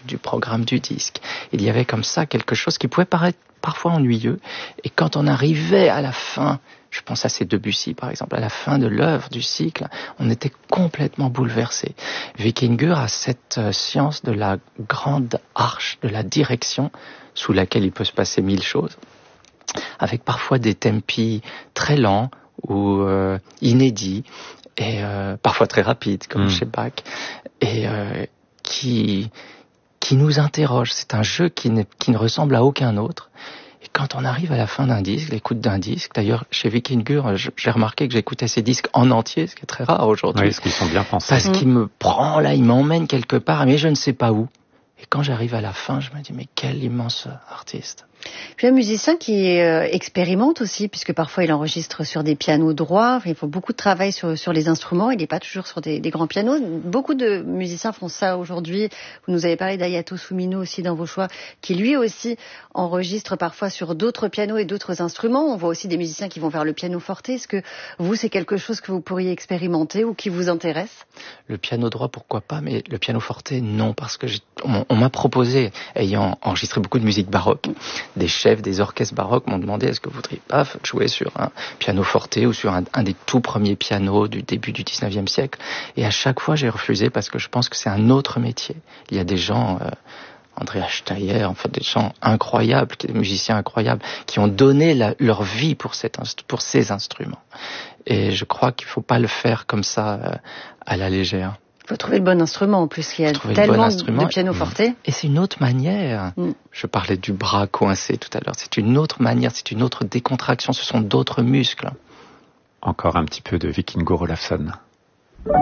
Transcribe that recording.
du programme du disque. Il y avait comme ça quelque chose qui pouvait paraître parfois ennuyeux. Et quand on arrivait à la fin, je pense à ces Debussy par exemple, à la fin de l'œuvre du cycle, on était complètement bouleversé. Vikingur a cette science de la grande arche, de la direction, sous laquelle il peut se passer mille choses, avec parfois des tempi très lents ou inédits, et parfois très rapides, comme chez Bach, et qui nous interroge. C'est un jeu qui ne ressemble à aucun autre. Et quand on arrive à la fin d'un disque, l'écoute d'un disque, d'ailleurs chez Vikingur, j'ai remarqué que j'écoutais ces disques en entier, ce qui est très rare aujourd'hui. Oui, parce qu'ils sont bien pensés. Parce qu'il me prend là, il m'emmène quelque part, mais je ne sais pas où. Et quand j'arrive à la fin, je me dis, mais quel immense artiste. Puis un musicien qui expérimente aussi, puisque parfois il enregistre sur des pianos droits. Il faut beaucoup de travail sur les instruments. Il n'est pas toujours sur des grands pianos. Beaucoup de musiciens font ça aujourd'hui. Vous nous avez parlé d'Hayato Sumino aussi dans vos choix, qui lui aussi enregistre parfois sur d'autres pianos et d'autres instruments. On voit aussi des musiciens qui vont vers le piano forte. Est-ce que vous, c'est quelque chose que vous pourriez expérimenter ou qui vous intéresse? Le piano droit, pourquoi pas, mais le piano forte, non, parce que on m'a proposé, ayant enregistré beaucoup de musique baroque, des chefs des orchestres baroques m'ont demandé est-ce que vous voudriez pas jouer sur un piano forte ou sur un des tout premiers pianos du début du 19e siècle. Et à chaque fois, j'ai refusé parce que je pense que c'est un autre métier. Il y a des gens, Andrea Steyer, en fait, des gens incroyables, des musiciens incroyables, qui ont donné leur vie pour ces instruments. Et je crois qu'il faut pas le faire comme ça, à la légère. Il faut trouver le bon instrument, en plus, il y a tellement de piano forte. Et c'est une autre manière. Je parlais du bras coincé tout à l'heure. C'est une autre manière, c'est une autre décontraction, ce sont d'autres muscles. Encore un petit peu de Vikingur Olafsson.